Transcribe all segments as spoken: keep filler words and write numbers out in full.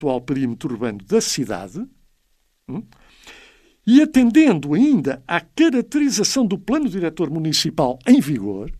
atual perímetro urbano da cidade, hum, e atendendo ainda à caracterização do plano diretor municipal em vigor,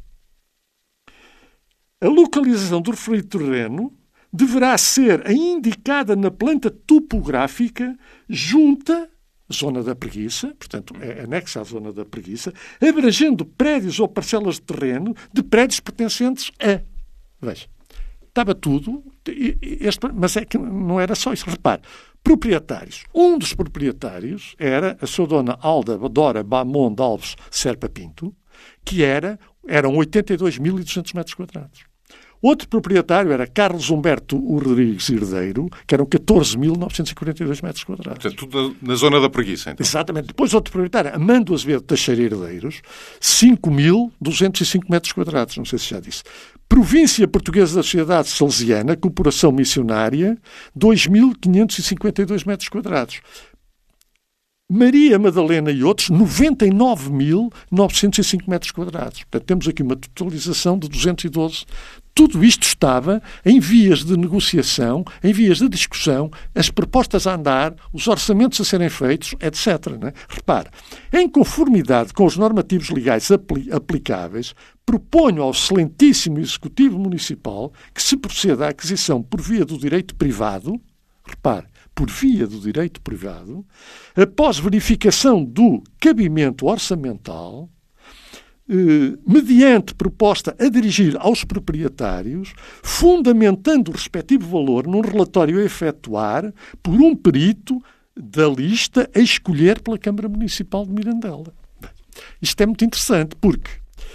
a localização do referido terreno deverá ser indicada na planta topográfica junta à zona da preguiça, portanto, é anexa à zona da preguiça, abrangendo prédios ou parcelas de terreno de prédios pertencentes a... Veja, estava tudo, este, mas é que não era só isso. Repare, proprietários. Um dos proprietários era a sua dona Alda Dora Bamon de Alves Serpa Pinto, que era, eram oitenta e dois mil e duzentos metros quadrados. Outro proprietário era Carlos Humberto Rodrigues Herdeiro, que eram catorze mil novecentos e quarenta e dois metros quadrados. Portanto, tudo na zona da preguiça, então. Exatamente. Depois outro proprietário, Amando Azevedo Teixeira Herdeiros, cinco mil duzentos e cinco metros quadrados, não sei se já disse. Província Portuguesa da Sociedade Salesiana, Corporação Missionária, dois mil quinhentos e cinquenta e dois metros quadrados. Maria Madalena e outros, noventa e nove mil novecentos e cinco metros quadrados. Portanto, temos aqui uma totalização de duzentos e doze. Tudo isto estava em vias de negociação, em vias de discussão, as propostas a andar, os orçamentos a serem feitos, etcétera. Não é? Repare, em conformidade com os normativos legais apli- aplicáveis, proponho ao excelentíssimo Executivo Municipal que se proceda à aquisição por via do direito privado, repare, por via do direito privado, após verificação do cabimento orçamental, eh, mediante proposta a dirigir aos proprietários, fundamentando o respectivo valor num relatório a efetuar por um perito da lista a escolher pela Câmara Municipal de Mirandela. Bem, isto é muito interessante, porque,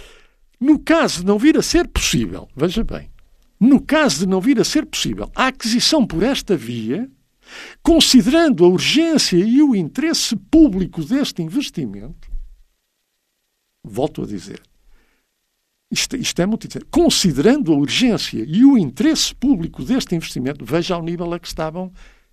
no caso de não vir a ser possível, veja bem, no caso de não vir a ser possível a aquisição por esta via, considerando a urgência e o interesse público deste investimento, volto a dizer, isto, isto é muito interessante, considerando a urgência e o interesse público deste investimento, veja ao nível a que estavam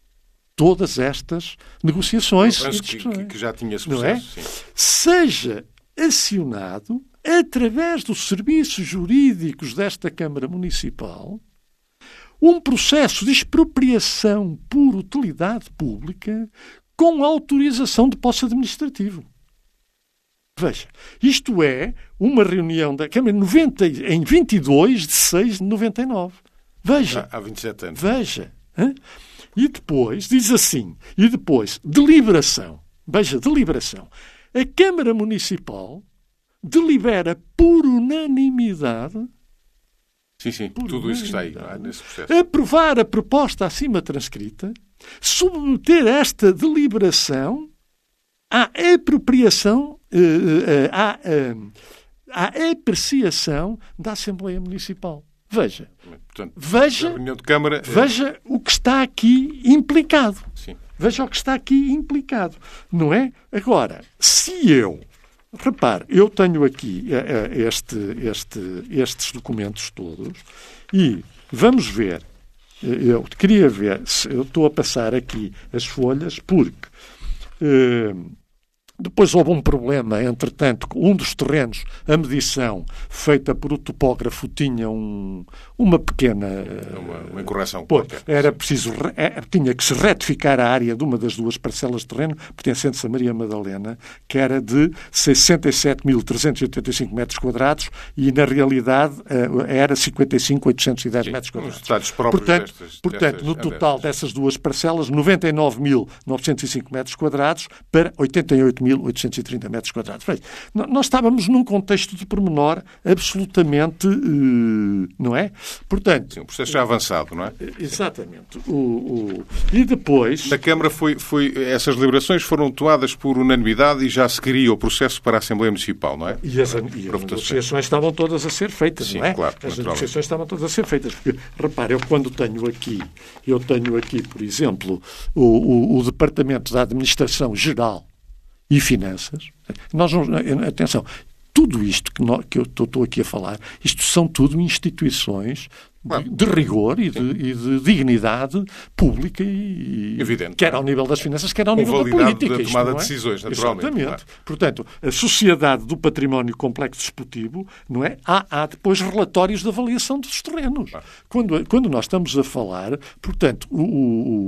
todas estas negociações e discussões, que, que já tinha sucesso, não é? Sim. Seja acionado através dos serviços jurídicos desta Câmara Municipal um processo de expropriação por utilidade pública com autorização de posse administrativo. Veja, isto é uma reunião da Câmara noventa, em vinte e dois de seis de noventa e nove. Veja. Há vinte e sete anos. Veja. Hein? E depois, diz assim, e depois, deliberação. Veja, deliberação. A Câmara Municipal delibera por unanimidade. Sim, sim, tudo isso que está aí, é? Nesse processo. Aprovar a proposta acima transcrita, submeter esta deliberação à apropriação, à, à apreciação da Assembleia Municipal. Veja, Portanto, veja, reunião de Câmara, veja é... o que está aqui implicado. Sim. Veja o que está aqui implicado. Não é? Agora, se eu... Repare, eu tenho aqui este, este, estes documentos todos e vamos ver, eu queria ver, se eu estou a passar aqui as folhas porque eh, depois houve um problema, entretanto, um dos terrenos, a medição feita por o topógrafo tinha um, uma pequena... Uma, uma incorreção. Pô, era preciso, é, tinha que se retificar a área de uma das duas parcelas de terreno pertencentes a Maria Madalena, que era de sessenta e sete mil trezentos e oitenta e cinco metros quadrados e, na realidade, era cinquenta e cinco mil oitocentos e dez metros quadrados. Os detalhes próprios portanto, destas, portanto destas no total dessas duas parcelas, noventa e nove mil novecentos e cinco metros quadrados para oitenta e oito mil oitocentos e trinta metros quadrados. Veja, nós estávamos num contexto de pormenor absolutamente, não é? Portanto, sim, um processo já avançado, não é? Exatamente. O, o... E depois... Na Câmara, foi, foi, essas deliberações foram tomadas por unanimidade e já se queria o processo para a Assembleia Municipal, não é? E as, e as negociações estavam todas a ser feitas, sim, não é? Claro, as negociações estavam todas a ser feitas. Porque, repare, eu quando tenho aqui, eu tenho aqui, por exemplo, o, o, o Departamento da Administração Geral e Finanças, nós não, atenção, tudo isto que, nós, que eu estou aqui a falar, isto são tudo instituições de, de rigor e de, e de dignidade pública e, evidente, quer ao nível das finanças, quer ao nível da política. Da tomada isto, de decisões, naturalmente. Exatamente. Claro. Portanto, a Sociedade do Património Complexo Desportivo, não é? Há, há depois relatórios de avaliação dos terrenos. Claro. Quando, quando nós estamos a falar, portanto, o, o